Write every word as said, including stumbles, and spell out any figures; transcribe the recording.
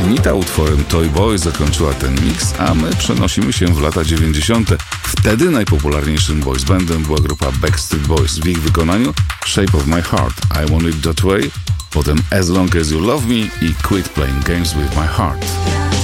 Anita utworem Toy Boy zakończyła ten mix, a my przenosimy się w lata dziewięćdziesiąte. Wtedy najpopularniejszym boys bandem była grupa Backstreet Boys. W ich wykonaniu Shape of My Heart, I Want It That Way, potem As Long As You Love Me i Quit Playing Games With My Heart.